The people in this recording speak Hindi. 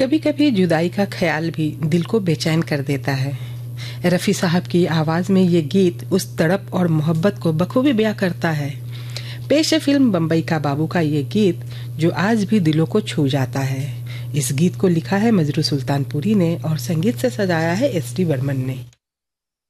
कभी कभी जुदाई का ख्याल भी दिल को बेचैन कर देता है। रफ़ी साहब की आवाज़ में ये गीत उस तड़प और मोहब्बत को बखूबी बयां करता है। पेश है फिल्म बम्बई का बाबू का ये गीत जो आज भी दिलों को छू जाता है। इस गीत को लिखा है मजरू सुल्तानपुरी ने और संगीत से सजाया है एस डी बर्मन ने।